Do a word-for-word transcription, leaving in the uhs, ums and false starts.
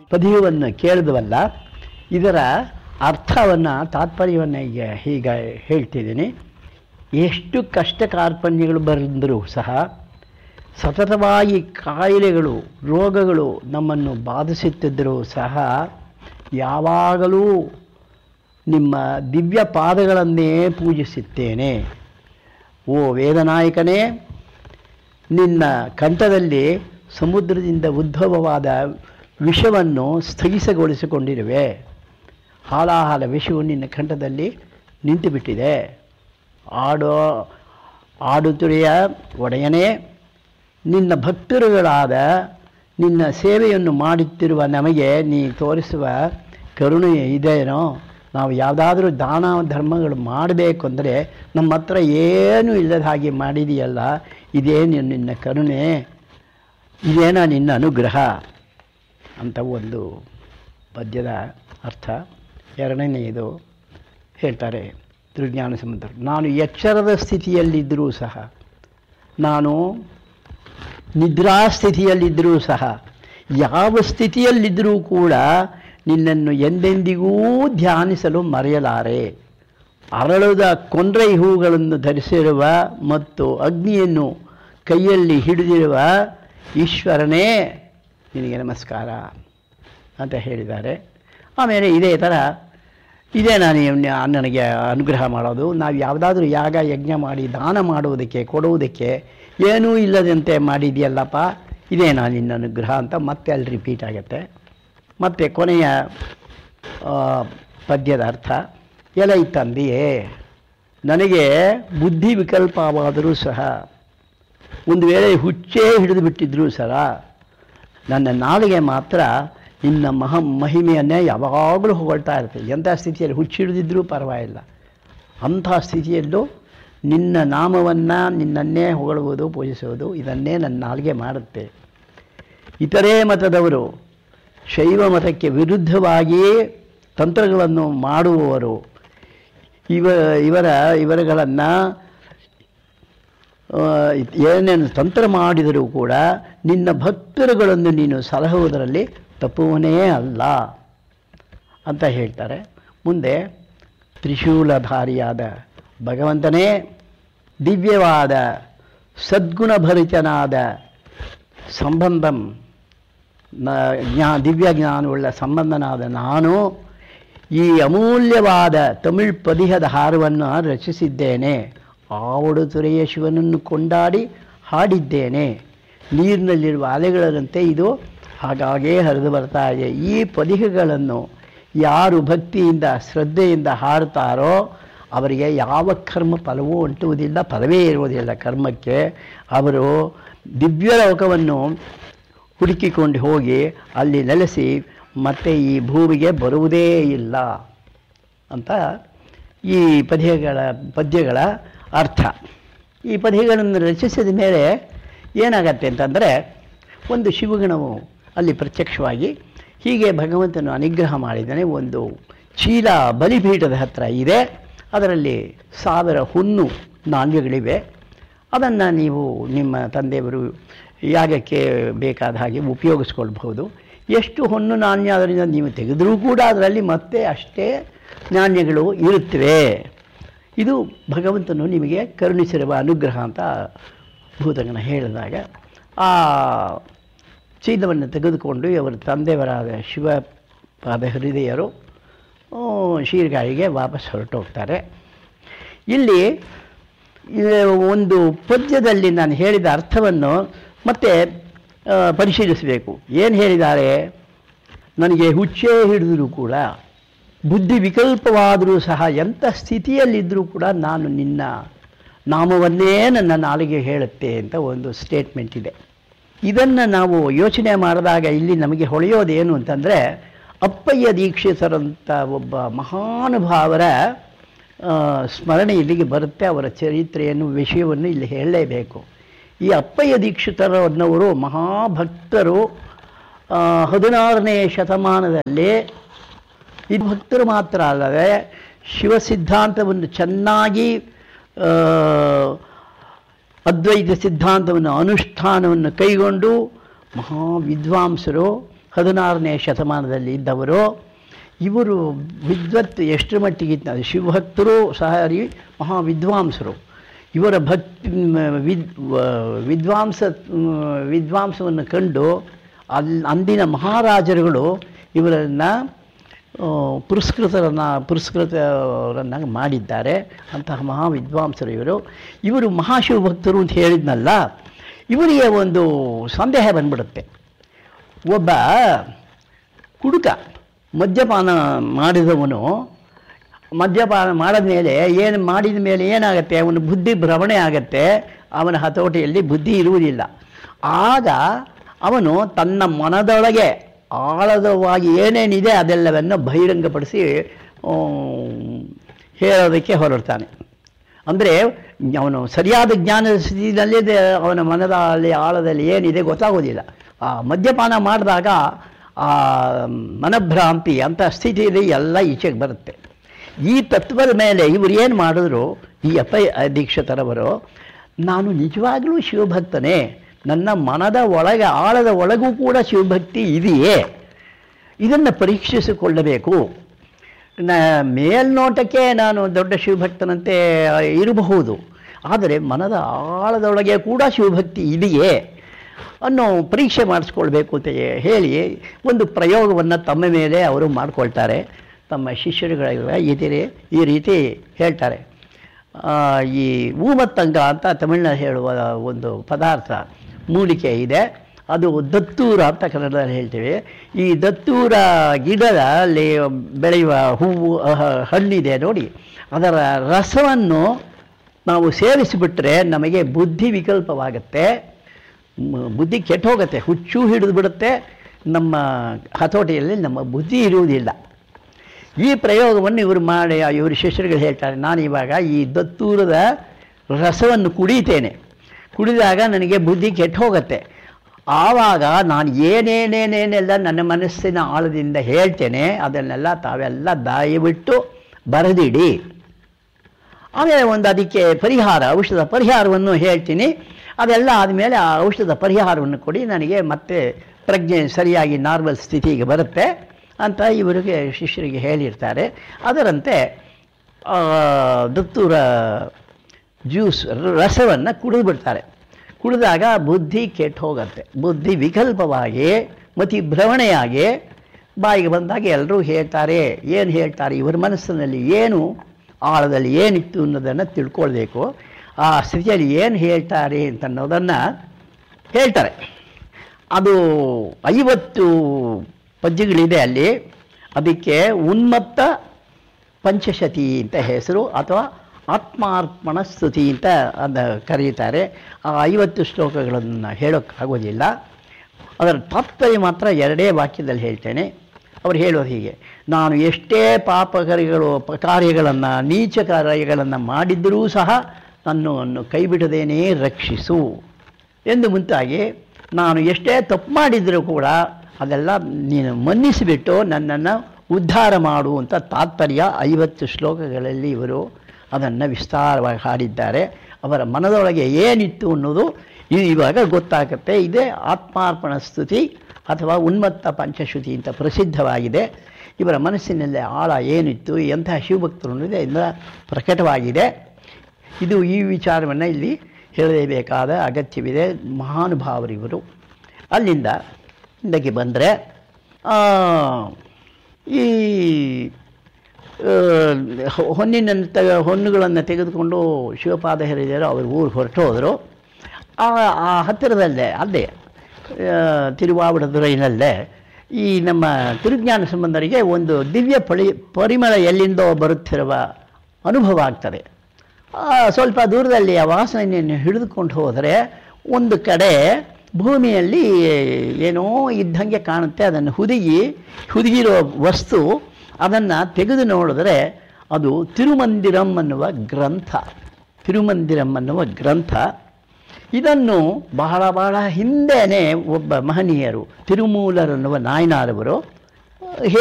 ಪದ್ಯವನ್ನು ಕೇಳಿದವಲ್ಲ, ಇದರ ಅರ್ಥವನ್ನು ತಾತ್ಪರ್ಯವನ್ನು ಈಗ ಹೀಗೆ ಹೇಳ್ತಿದ್ದೀನಿ. ಎಷ್ಟು ಕಷ್ಟ ಕಾರ್ಪಣ್ಯಗಳು ಬಂದರೂ ಸಹ, ಸತತವಾಗಿ ಕಾಯಿಲೆಗಳು ರೋಗಗಳು ನಮ್ಮನ್ನು ಬಾಧಿಸುತ್ತಿದ್ದರೂ ಸಹ ಯಾವಾಗಲೂ ನಿಮ್ಮ ದಿವ್ಯ ಪಾದಗಳನ್ನೇ ಪೂಜಿಸುತ್ತೇನೆ. ಓ ವೇದನಾಯಕನೇ, ನಿನ್ನ ಕಂಠದಲ್ಲಿ ಸಮುದ್ರದಿಂದ ಉದ್ಭವವಾದ ವಿಷವನ್ನು ಸ್ಥಗಿತಗೊಳಿಸಿಕೊಂಡಿರುವೆ. ಹಾಲಾಹಲ ವಿಷವು ನಿನ್ನ ಕಂಠದಲ್ಲಿ ನಿಂತುಬಿಟ್ಟಿದೆ. ಆಡೋ ಆಡುತುರೆಯ ಒಡೆಯನೇ, ನಿನ್ನ ಭಕ್ತರುಗಳಾದ ನಿನ್ನ ಸೇವೆಯನ್ನು ಮಾಡುತ್ತಿರುವ ನಮಗೆ ನೀ ತೋರಿಸುವ ಕರುಣೆ ಇದೇನೋ? ನಾವು ಯಾವುದಾದ್ರೂ ದಾನ ಧರ್ಮಗಳು ಮಾಡಬೇಕು ಅಂದರೆ ನಮ್ಮ ಹತ್ರ ಏನೂ ಇಲ್ಲದ ಹಾಗೆ ಮಾಡಿದೆಯಲ್ಲ, ಇದೇನು ನಿನ್ನ ಕರುಣೆ, ಇದೇನ ನಿನ್ನ ಅನುಗ್ರಹ ಅಂತ ಒಂದು ಪದ್ಯದ ಅರ್ಥ. ಎರಡನೆಯದು ಹೇಳ್ತಾರೆ ತ್ರಿಜ್ಞಾನ ಸಮುದ್ರ, ನಾನು ಎಚ್ಚರದ ಸ್ಥಿತಿಯಲ್ಲಿದ್ದರೂ ಸಹ, ನಾನು ನಿದ್ರಾಸ್ಥಿತಿಯಲ್ಲಿದ್ದರೂ ಸಹ, ಯಾವ ಸ್ಥಿತಿಯಲ್ಲಿದ್ದರೂ ಕೂಡ ನಿನ್ನನ್ನು ಎಂದೆಂದಿಗೂ ಧ್ಯಾನಿಸಲು ಮರೆಯಲಾರೆ. ಅರಳದ ಕೊಂಡ್ರೈ ಹೂಗಳನ್ನು ಧರಿಸಿರುವ ಮತ್ತು ಅಗ್ನಿಯನ್ನು ಕೈಯಲ್ಲಿ ಹಿಡಿದಿರುವ ಈಶ್ವರನೇ ನಿನಗೆ ನಮಸ್ಕಾರ ಅಂತ ಹೇಳಿದ್ದಾರೆ. ಆಮೇಲೆ ಇದೇ ಥರ ಇದೇ ನಾನು ನನಗೆ ಅನುಗ್ರಹ ಮಾಡೋದು. ನಾವು ಯಾವುದಾದ್ರೂ ಯಾಗ ಯಜ್ಞ ಮಾಡಿ ದಾನ ಮಾಡುವುದಕ್ಕೆ ಕೊಡುವುದಕ್ಕೆ ಏನೂ ಇಲ್ಲದಂತೆ ಮಾಡಿದೆಯಲ್ಲಪ್ಪ, ಇದೇ ನಾನು ನಿನ್ನ ಅನುಗ್ರಹ ಅಂತ ಮತ್ತೆ ಅಲ್ಲಿ ರಿಪೀಟ್ ಆಗುತ್ತೆ. ಮತ್ತು ಕೊನೆಯ ಪದ್ಯದ ಅರ್ಥ, ಎಲೈ ತಂದೆಯೇ, ನನಗೆ ಬುದ್ಧಿ ವಿಕಲ್ಪವಾದರೂ ಸಹ, ಒಂದು ವೇಳೆ ಹುಚ್ಚೇ ಹಿಡಿದು ಬಿಟ್ಟಿದ್ರೂ ಸಹ ನನ್ನ ನಾಲಿಗೆ ಮಾತ್ರ ನಿನ್ನ ಮಹ ಮಹಿಮೆಯನ್ನೇ ಯಾವಾಗಲೂ ಹೊಗಳ್ತಾ ಇರ್ತದೆ. ಎಂಥ ಸ್ಥಿತಿಯಲ್ಲಿ ಹುಚ್ಚು ಹಿಡಿದಿದ್ರೂ ಪರವಾಗಿಲ್ಲ, ಅಂಥ ಸ್ಥಿತಿಯಲ್ಲೂ ನಿನ್ನ ನಾಮವನ್ನು ನಿನ್ನನ್ನೇ ಹೊಗಳುವುದು ಪೂಜಿಸುವುದು ಇದನ್ನೇ ನನ್ನ ನಾಲಿಗೆ ಮಾಡುತ್ತೆ. ಇತರೇ ಮತದವರು ಶೈವ ಮತಕ್ಕೆ ವಿರುದ್ಧವಾಗಿ ತಂತ್ರಗಳನ್ನು ಮಾಡುವವರು ಇವ ಇವರ ಇವರುಗಳನ್ನು ಏನೇನು ತಂತ್ರ ಮಾಡಿದರೂ ಕೂಡ ನಿನ್ನ ಭಕ್ತರುಗಳನ್ನು ನೀನು ಸಲಹುವುದರಲ್ಲಿ ತಪ್ಪುವನೇ ಅಲ್ಲ ಅಂತ ಹೇಳ್ತಾರೆ. ಮುಂದೆ ತ್ರಿಶೂಲಧಾರಿಯಾದ ಭಗವಂತನೇ, ದಿವ್ಯವಾದ ಸದ್ಗುಣಭರಿತನಾದ ಸಂಬಂಧಂ ಜ್ಞಾ ದಿವ್ಯ ಜ್ಞಾನವುಳ್ಳ ಸಂಬಂಧನಾದ ನಾನು ಈ ಅಮೂಲ್ಯವಾದ ತಮಿಳ್ ಪದಿಹದ ಹಾರವನ್ನು ರಚಿಸಿದ್ದೇನೆ. ಆವಡುತುರೆಯ ಶಿವನನ್ನು ಕೊಂಡಾಡಿ ಹಾಡಿದ್ದೇನೆ. ನೀರಿನಲ್ಲಿರುವ ಅಲೆಗಳಂತೆ ಇದು ಹಾಗಾಗೇ ಹರಿದು ಬರ್ತಾ ಇದೆ. ಈ ಪದಿಹಗಳನ್ನು ಯಾರು ಭಕ್ತಿಯಿಂದ ಶ್ರದ್ಧೆಯಿಂದ ಹಾಡ್ತಾರೋ ಅವರಿಗೆ ಯಾವ ಕರ್ಮ ಫಲವೂ ಅಂಟುವುದಿಲ್ಲ, ಫಲವೇ ಇರುವುದಿಲ್ಲ ಕರ್ಮಕ್ಕೆ. ಅವರು ದಿವ್ಯ ಲೋಕವನ್ನು ಹುಡುಕಿಕೊಂಡು ಹೋಗಿ ಅಲ್ಲಿ ನೆಲೆಸಿ ಮತ್ತೆ ಈ ಭೂಮಿಗೆ ಬರುವುದೇ ಇಲ್ಲ ಅಂತ ಈ ಪದ್ಯಗಳ ಪದ್ಯಗಳ ಅರ್ಥ. ಈ ಪದ್ಯಗಳನ್ನು ರಚಿಸಿದ ಮೇಲೆ ಏನಾಗತ್ತೆ ಅಂತಂದರೆ, ಒಂದು ಶಿವಗಣವು ಅಲ್ಲಿ ಪ್ರತ್ಯಕ್ಷವಾಗಿ ಹೀಗೆ ಭಗವಂತನು ಅನುಗ್ರಹ ಮಾಡಿದ್ದಾನೆ. ಒಂದು ಚೀಲ ಬಲಿಪೀಠದ ಹತ್ತಿರ ಇದೆ, ಅದರಲ್ಲಿ ಸಾವಿರ ಹುಣ್ಣು ನಾಣ್ಯಗಳಿವೆ. ಅದನ್ನು ನೀವು ನಿಮ್ಮ ತಂದೆಯವರು ಯಾಗಕ್ಕೆ ಬೇಕಾದ ಹಾಗೆ ಉಪಯೋಗಿಸ್ಕೊಳ್ಬಹುದು. ಎಷ್ಟು ಹೊನ್ನು ನಾಣ್ಯ ಅದರಿಂದ ನೀವು ತೆಗೆದರೂ ಕೂಡ ಅದರಲ್ಲಿ ಮತ್ತೆ ಅಷ್ಟೇ ನಾಣ್ಯಗಳು ಇರುತ್ತವೆ. ಇದು ಭಗವಂತನು ನಿಮಗೆ ಕರುಣಿಸಿರುವ ಅನುಗ್ರಹ ಅಂತ ಭೂತಗಣ ಹೇಳಿದಾಗ, ಆ ಚೀಲವನ್ನು ತೆಗೆದುಕೊಂಡು ಅವರ ತಂದೆಯವರಾದ ಶಿವಪಾದ ಹೃದಯರು ಶೀರ್ಗಾಳಿಗೆ ವಾಪಸ್ ಹೊರಟೋಗ್ತಾರೆ. ಇಲ್ಲಿ ಒಂದು ಪದ್ಯದಲ್ಲಿ ನಾನು ಹೇಳಿದ ಅರ್ಥವನ್ನು ಮತ್ತೆ ಪರಿಶೀಲಿಸಬೇಕು. ಏನು ಹೇಳಿದ್ದಾರೆ? ನನಗೆ ಹುಚ್ಚೇ ಹಿಡಿದರೂ ಕೂಡ, ಬುದ್ಧಿ ವಿಕಲ್ಪವಾದರೂ ಸಹ, ಎಂಥ ಸ್ಥಿತಿಯಲ್ಲಿದ್ದರೂ ಕೂಡ ನಾನು ನಿನ್ನ ನಾಮವನ್ನೇ ನನ್ನ ನಾಲಿಗೆ ಹೇಳುತ್ತೆ ಅಂತ ಒಂದು ಸ್ಟೇಟ್ಮೆಂಟ್ ಇದೆ. ಇದನ್ನು ನಾವು ಯೋಚನೆ ಮಾಡಿದಾಗ ಇಲ್ಲಿ ನಮಗೆ ಹೊಳೆಯೋದೇನು ಅಂತಂದರೆ, ಅಪ್ಪಯ್ಯ ದೀಕ್ಷಿತರಂಥ ಒಬ್ಬ ಮಹಾನುಭಾವರ ಸ್ಮರಣೆ ಇಲ್ಲಿಗೆ ಬರುತ್ತೆ. ಅವರ ಚರಿತ್ರೆಯನ್ನು ವಿಷಯವನ್ನು ಇಲ್ಲಿ ಹೇಳಲೇಬೇಕು. ಈ ಅಪ್ಪಯ್ಯ ದೀಕ್ಷಿತರನ್ನವರು ಮಹಾಭಕ್ತರು. ಹದಿನಾರನೇ ಶತಮಾನದಲ್ಲಿ ಇದು ಭಕ್ತರು ಮಾತ್ರ ಅಲ್ಲದೆ ಶಿವ ಸಿದ್ಧಾಂತವನ್ನು ಚೆನ್ನಾಗಿ ಅದ್ವೈತ ಸಿದ್ಧಾಂತವನ್ನು ಅನುಷ್ಠಾನವನ್ನು ಕೈಗೊಂಡು ಮಹಾ ವಿದ್ವಾಂಸರು, ಹದಿನಾರನೇ ಶತಮಾನದಲ್ಲಿ ಇದ್ದವರು. ಇವರು ವಿದ್ವತ್ ಎಷ್ಟರ ಮಟ್ಟಿಗೆ ಇದ್ದಾರೆ, ಶಿವಭಕ್ತರು ಸಹ ಮಹಾ ವಿದ್ವಾಂಸರು. ಇವರ ಭಕ್ತಿ ವಿದ್ ವಿದ್ವಾಂಸ ವಿದ್ವಾಂಸವನ್ನು ಕಂಡು ಅಲ್ಲಿ ಅಂದಿನ ಮಹಾರಾಜರುಗಳು ಇವರನ್ನು ಪುರಸ್ಕೃತರನ್ನು ಪುರಸ್ಕೃತರನ್ನಾಗಿ ಮಾಡಿದ್ದಾರೆ. ಅಂತಹ ಮಹಾ ವಿದ್ವಾಂಸರು ಇವರು. ಇವರು ಮಹಾಶಿವಭಕ್ತರು ಅಂತ ಹೇಳಿದ್ನಲ್ಲ, ಇವರಿಗೆ ಒಂದು ಸಂದೇಹ ಬಂದ್ಬಿಡುತ್ತೆ. ಒಬ್ಬ ಕುಡುಕ ಮದ್ಯಪಾನ ಮಾಡಿದವನು ಮದ್ಯಪಾನ ಮಾಡಿದ ಮೇಲೆ ಏನು ಮಾಡಿದ ಮೇಲೆ ಏನಾಗುತ್ತೆ, ಅವನ ಬುದ್ಧಿ ಭ್ರಮಣೆ ಆಗತ್ತೆ, ಅವನ ಹತೋಟಿಯಲ್ಲಿ ಬುದ್ಧಿ ಇರುವುದಿಲ್ಲ. ಆಗ ಅವನು ತನ್ನ ಮನದೊಳಗೆ ಆಳದವಾಗಿ ಏನೇನಿದೆ ಅದೆಲ್ಲವನ್ನು ಬಹಿರಂಗಪಡಿಸಿ ಹೇಳೋದಕ್ಕೆ ಹೊರಡ್ತಾನೆ. ಅಂದರೆ ಅವನು ಸರಿಯಾದ ಜ್ಞಾನದ ಸ್ಥಿತಿಯಲ್ಲಿ ಅವನ ಮನದಲ್ಲಿ ಆಳದಲ್ಲಿ ಏನಿದೆ ಗೊತ್ತಾಗೋದಿಲ್ಲ. ಆ ಮದ್ಯಪಾನ ಮಾಡಿದಾಗ ಆ ಮನಭ್ರಾಂತಿ ಅಂತ ಸ್ಥಿತಿಯಲ್ಲಿ ಎಲ್ಲ ಈಚೆಗೆ ಬರುತ್ತೆ. ಈ ತತ್ವದ ಮೇಲೆ ಇವರು ಏನು ಮಾಡಿದ್ರು, ಈ ಅಪ್ಪ ದೀಕ್ಷಿತರವರು, ನಾನು ನಿಜವಾಗಲೂ ಶಿವಭಕ್ತನೇ, ನನ್ನ ಮನದ ಒಳಗೆ ಆಳದ ಒಳಗೂ ಕೂಡ ಶಿವಭಕ್ತಿ ಇದೆಯೇ, ಇದನ್ನು ಪರೀಕ್ಷಿಸಿಕೊಳ್ಳಬೇಕು. ನ ಮೇಲ್ನೋಟಕ್ಕೆ ನಾನು ದೊಡ್ಡ ಶಿವಭಕ್ತನಂತೆ ಇರಬಹುದು, ಆದರೆ ಮನದ ಆಳದೊಳಗೆ ಕೂಡ ಶಿವಭಕ್ತಿ ಇದೆಯೇ ಅನ್ನೋ ಪರೀಕ್ಷೆ ಮಾಡಿಸ್ಕೊಳ್ಬೇಕು ಅಂತ ಹೇಳಿ ಒಂದು ಪ್ರಯೋಗವನ್ನು ತಮ್ಮ ಮೇಲೆ ಅವರು ಮಾಡಿಕೊಳ್ತಾರೆ. ತಮ್ಮ ಶಿಷ್ಯರುಗಳ ಇದಿರೆ ಈ ರೀತಿ ಹೇಳ್ತಾರೆ. ಈ ಊಮತ್ತಂಗ ಅಂತ ತಮಿಳಿನಲ್ಲಿ ಹೇಳುವ ಒಂದು ಪದಾರ್ಥ ಮೂಲಿಕೆ ಇದೆ, ಅದು ದತ್ತೂರ ಅಂತ ಕನ್ನಡದಲ್ಲಿ ಹೇಳ್ತೀವಿ. ಈ ದತ್ತೂರ ಗಿಡದಲ್ಲಿ ಬೆಳೆಯುವ ಹೂವು ಹಣ್ಣಿದೆ ನೋಡಿ, ಅದರ ರಸವನ್ನು ನಾವು ಸೇವಿಸಿಬಿಟ್ರೆ ನಮಗೆ ಬುದ್ಧಿ ವಿಕಲ್ಪವಾಗುತ್ತೆ, ಬುದ್ಧಿ ಕೆಟ್ಟು ಹೋಗುತ್ತೆ, ಹುಚ್ಚು ಹಿಡಿದು ಬಿಡುತ್ತೆ, ನಮ್ಮ ಹತೋಟಿಯಲ್ಲಿ ನಮ್ಮ ಬುದ್ಧಿ ಇರುವುದಿಲ್ಲ. ಈ ಪ್ರಯೋಗವನ್ನು ಇವರು ಮಾಡಿ ಇವರು ಶಿಷ್ಯರುಗಳು ಹೇಳ್ತಾರೆ, ನಾನು ಇವಾಗ ಈ ದತ್ತೂರದ ರಸವನ್ನು ಕುಡಿತೇನೆ, ಕುಡಿದಾಗ ನನಗೆ ಬುದ್ಧಿ ಕೆಟ್ಟು ಹೋಗುತ್ತೆ, ಆವಾಗ ನಾನು ಏನೇನೇನೇನೆಲ್ಲ ನನ್ನ ಮನಸ್ಸಿನ ಆಳದಿಂದ ಹೇಳ್ತೇನೆ ಅದನ್ನೆಲ್ಲ ತಾವೆಲ್ಲ ದಯವಿಟ್ಟು ಬರೆದಿಡಿ. ಆಮೇಲೆ ಒಂದು ಅದಕ್ಕೆ ಪರಿಹಾರ, ಔಷಧ ಪರಿಹಾರವನ್ನು ಹೇಳ್ತೀನಿ, ಅದೆಲ್ಲ ಆದಮೇಲೆ ಆ ಔಷಧ ಪರಿಹಾರವನ್ನು ಕೊಡಿ, ನನಗೆ ಮತ್ತೆ ಪ್ರಜ್ಞೆ ಸರಿಯಾಗಿ ನಾರ್ಮಲ್ ಸ್ಥಿತಿಗೆ ಬರುತ್ತೆ ಅಂತ ಇವರಿಗೆ ಶಿಷ್ಯರಿಗೆ ಹೇಳಿರ್ತಾರೆ. ಅದರಂತೆ ದತ್ತೂರ ಜ್ಯೂಸ್ ರಸವನ್ನು ಕುಡಿದು ಬಿಡ್ತಾರೆ. ಕುಡಿದಾಗ ಬುದ್ಧಿ ಕೆಟ್ಟು ಹೋಗುತ್ತೆ, ಬುದ್ಧಿ ವಿಕಲ್ಪವಾಗಿ ಮತಿ ಭ್ರಮಣೆಯಾಗಿ ಬಾಯಿಗೆ ಬಂದಾಗ ಎಲ್ಲರೂ ಹೇಳ್ತಾರೆ. ಏನು ಹೇಳ್ತಾರೆ, ಇವರ ಮನಸ್ಸಿನಲ್ಲಿ ಏನು ಆಳದಲ್ಲಿ ಏನಿತ್ತು ಅನ್ನೋದನ್ನು ತಿಳ್ಕೊಳ್ಬೇಕು. ಆ ಸ್ಥಿತಿಯಲ್ಲಿ ಏನು ಹೇಳ್ತಾರೆ ಅಂತ ಅನ್ನೋದನ್ನು ಹೇಳ್ತಾರೆ. ಅದು ಐವತ್ತು ಪದ್ಯಗಳಿದೆ ಅಲ್ಲಿ. ಅದಕ್ಕೆ ಉನ್ಮತ್ತ ಪಂಚಶತಿ ಅಂತ ಹೆಸರು, ಅಥವಾ ಆತ್ಮಾರ್ಪಣ ಸ್ತುತಿ ಅಂತ ಅದನ್ನು ಕರೀತಾರೆ. ಆ ಐವತ್ತು ಶ್ಲೋಕಗಳನ್ನು ಹೇಳೋಕ್ಕಾಗೋದಿಲ್ಲ, ಅದರ ತಾತ್ಪರ್ಯ ಮಾತ್ರ ಎರಡೇ ವಾಕ್ಯದಲ್ಲಿ ಹೇಳ್ತೇನೆ. ಅವ್ರು ಹೇಳೋದು ಹೀಗೆ: ನಾನು ಎಷ್ಟೇ ಪಾಪಕಾರಿಗಳು ಕಾರ್ಯಗಳನ್ನು ನೀಚ ಕಾರ್ಯಗಳನ್ನು ಮಾಡಿದ್ದರೂ ಸಹ ನನ್ನನ್ನು ಕೈ ಬಿಡದೇನೇ ರಕ್ಷಿಸು ಎಂದು ಮುಂತಾಗಿ, ನಾನು ಎಷ್ಟೇ ತಪ್ಪು ಮಾಡಿದರೂ ಕೂಡ ಅದೆಲ್ಲ ನೀನು ಮನ್ನಿಸಿಬಿಟ್ಟು ನನ್ನನ್ನು ಉದ್ಧಾರ ಮಾಡುವಂಥ ತಾತ್ಪರ್ಯ ಐವತ್ತು ಶ್ಲೋಕಗಳಲ್ಲಿ ಇವರು ಅದನ್ನು ವಿಸ್ತಾರವಾಗಿ ಹಾಡಿದ್ದಾರೆ. ಅವರ ಮನದೊಳಗೆ ಏನಿತ್ತು ಅನ್ನೋದು ಇವಾಗ ಗೊತ್ತಾಗುತ್ತೆ. ಇದೇ ಆತ್ಮಾರ್ಪಣ ಸ್ತುತಿ ಅಥವಾ ಉನ್ಮತ್ತ ಪಂಚಶ್ರುತಿ ಅಂತ ಪ್ರಸಿದ್ಧವಾಗಿದೆ. ಇವರ ಮನಸ್ಸಿನಲ್ಲಿ ಆಳ ಏನಿತ್ತು, ಎಂತಹ ಶಿವಭಕ್ತರು ಅನ್ನೋದೇ ಇಂದ ಪ್ರಕಟವಾಗಿದೆ. ಇದು ಈ ವಿಚಾರವನ್ನು ಇಲ್ಲಿ ಹೇಳಲೇಬೇಕಾದ ಅಗತ್ಯವಿದೆ. ಮಹಾನುಭಾವರಿವರು. ಅಲ್ಲಿಂದ ಹಿಂದಕ್ಕೆ ಬಂದರೆ ಈ ಹೊನ್ನಿನ ತೆಗೆ ಹೊನ್ನುಗಳನ್ನು ತೆಗೆದುಕೊಂಡು ಶಿವಪಾದ ಹಿರಿಯರು ಅವ್ರ ಊರಿಗೆ ಹೊರಟು ಹೋದರು. ಆ ಆ ಹತ್ತಿರದಲ್ಲೇ ಅಲ್ಲೇ ತಿರುವಾವಡುದುರೈನಲ್ಲೇ ಈ ನಮ್ಮ ತಿರುಜ್ಞಾನ ಸಂಬಂಧರಿಗೆ ಒಂದು ದಿವ್ಯ ಪಳಿ ಪರಿಮಳ ಎಲ್ಲಿಂದೋ ಬರುತ್ತಿರುವ ಅನುಭವ ಆಗ್ತದೆ. ಸ್ವಲ್ಪ ದೂರದಲ್ಲಿ ಆ ವಾಸನೆಯನ್ನು ಹಿಡಿದುಕೊಂಡು ಹೋದರೆ ಒಂದು ಕಡೆ ಭೂಮಿಯಲ್ಲಿ ಏನೋ ಇದ್ದಂಗೆ ಕಾಣುತ್ತೆ. ಅದನ್ನು ಹುದುಗಿ ಹುದುಗಿರೋ ವಸ್ತು, ಅದನ್ನು ತೆಗೆದು ನೋಡಿದ್ರೆ ಅದು ತಿರುಮಂದಿರಂ ಅನ್ನುವ ಗ್ರಂಥ. ತಿರುಮಂದಿರಂ ಅನ್ನುವ ಗ್ರಂಥ ಇದನ್ನು ಬಹಳ ಬಹಳ ಹಿಂದೆಯೇ ಒಬ್ಬ ಮಹನೀಯರು ತಿರುಮೂಲರನ್ನುವ ನಾಯನಾರವರು